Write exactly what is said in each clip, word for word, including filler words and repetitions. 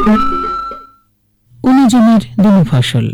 অনুজনের দুই ফসল।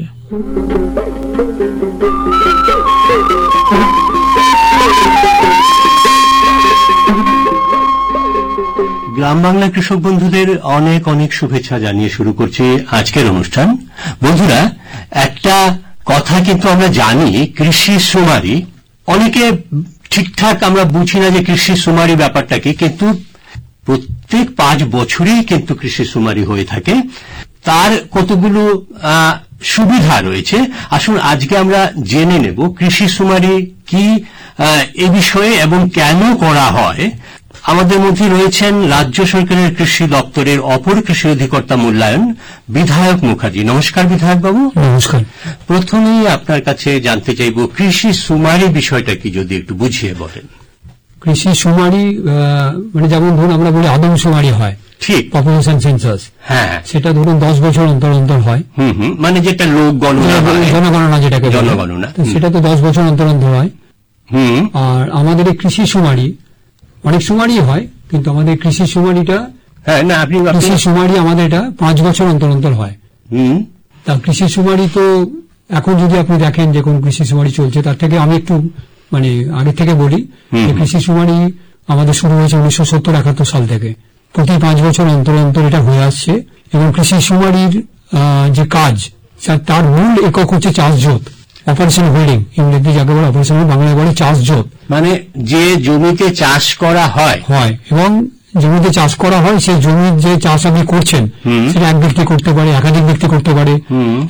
গ্রাম বাংলা কৃষক বন্ধুদের অনেক অনেক শুভেচ্ছা জানিয়ে শুরু করছি আজকের অনুষ্ঠান। বন্ধুরা, একটা কথা কিন্তু আমরা জানি, কৃষি সুমারি, অনেকে ঠিকঠাক আমরা বুঝি না যে কৃষি সুমারি ব্যাপারটা কি, কিন্তু প্রত্যেক পাঁচ বছরেই কিন্তু কৃষি সুমারি হয়ে থাকে। তার কতগুলো সুবিধা রয়েছে, আসুন আজকে আমরা জেনে নেব কৃষি সুমারি কি এ বিষয়ে এবং কেন করা হয়। আমাদের মধ্যে রয়েছেন রাজ্য সরকারের কৃষি দপ্তরের অপর কৃষি অধিকর্তা মূল্যায়ন বিধায়ক মুখার্জি। নমস্কার বিধায়ক বাবু। নমস্কার। প্রথমেই আপনার কাছে জানতে চাইব কৃষি সুমারি বিষয়টা কি, যদি একটু বুঝিয়ে বলেন। কৃষি সুমারি মানে যেমন ধরুন আমরা বলি আদম সুমারি হয়, ঠিক, পপুলেশন সেন্সাস, হ্যাঁ, সেটা ধরুন দশ বছর অন্তর অন্তর হয়। হুম হুম মানে যেটা লোক গণনা, জনগণনা যেটাকে জনগণনা, সেটা তো দশ বছর অন্তর অন্তর হয়। হুম আর আমাদের এই কৃষি সুমারি, অনেক সুমারি হয়, কিন্তু আমাদের কৃষি সুমারিটা, হ্যাঁ না আপনি কৃষি সুমারি আমাদের এটা পাঁচ বছর অন্তর অন্তর হয়। হুম তা কৃষি সুমারি তো এখন যদি আপনি দেখেন যে কোন কৃষি সুমারি চলছে, তার থেকে আমি একটু মানে আগে থেকে বলি যে কৃষি সুমারি আমাদের শুরু হয়েছে উনিশশো সত্তর একাত্তর সাল থেকে। প্রতি পাঁচ বছর অন্তর অন্তর এটা হয়ে আসছে এবং কৃষি সুমারির যে কাজ, তার মূল একক হচ্ছে চাষ জোত, অপারেশন হোল্ডিং, ইংরেজি যাকে বলে অপারেশন, বাংলায় বলে চাষ জোত। মানে যে জমিতে চাষ করা হয় হয় এবং জমিতে চাষ করা হয় সেই জমির যে চাষ আপনি করছেন সেটা এক ব্যক্তি করতে পারে, একাধিক ব্যক্তি করতে পারে।